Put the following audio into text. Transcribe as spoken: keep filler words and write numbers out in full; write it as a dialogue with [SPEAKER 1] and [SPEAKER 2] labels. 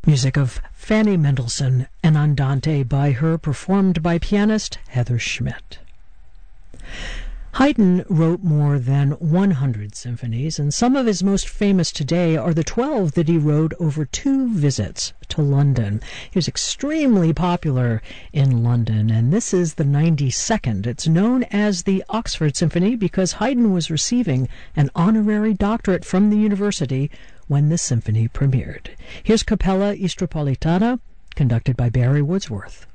[SPEAKER 1] Music of Fanny Mendelssohn and Andante by her, performed by pianist Heather Schmidt. Haydn wrote more than one hundred symphonies, and some of his most famous today are the twelve that he wrote over two visits to London. He was extremely popular in London, and this is the ninety-second. It's known as the Oxford Symphony because Haydn was receiving an honorary doctorate from the university when the symphony premiered. Here's Capella Istropolitana, conducted by Barry Wordsworth.